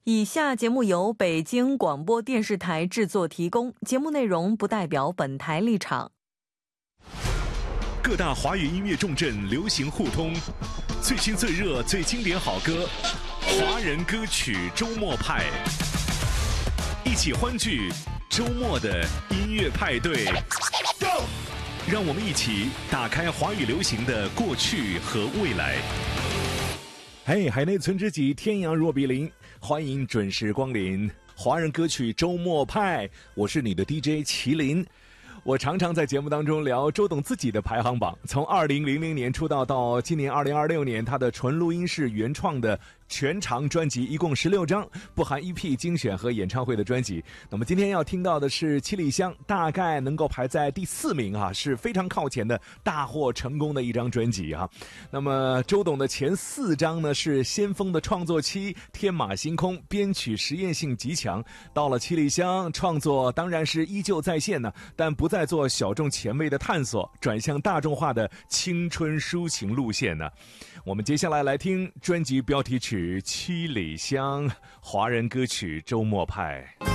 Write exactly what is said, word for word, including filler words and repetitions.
以下节目由北京广播电视台制作提供，节目内容不代表本台立场。 各大华语音乐重镇流行互通，最新最热最经典好歌，华人歌曲周末派，一起欢聚周末的音乐派对。让我们一起打开华语流行的过去和未来。嘿，海内存知己，天阳若比邻，欢迎准时光临华人歌曲周末派，我是你的 D J 麒麟。我常常在节目当中聊周董自己的排行榜，从二零零零年出道到今年二零二六年，他的纯录音室原创的全长专辑一共十六张，不含 E P 精选和演唱会的专辑。那么今天要听到的是七里香，大概能够排在第四名啊，是非常靠前的大获成功的一张专辑啊。那么周董的前四张呢是先锋的创作期，天马行空，编曲实验性极强。到了七里香，创作当然是依旧在线呢，但不再做小众前卫的探索，转向大众化的青春抒情路线呢。我们接下来来听专辑标题曲《七里香》，华人歌曲周末派。